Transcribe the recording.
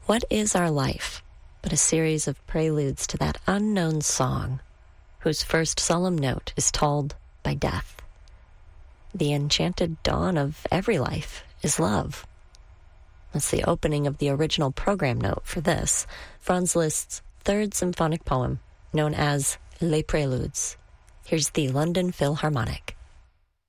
What is our life but a series of preludes to that unknown song whose first solemn note is tolled by death? The enchanted dawn of every life is love. That's the opening of the original program note for this, Franz Liszt's third symphonic poem, known as Les Préludes. Here's the London Philharmonic.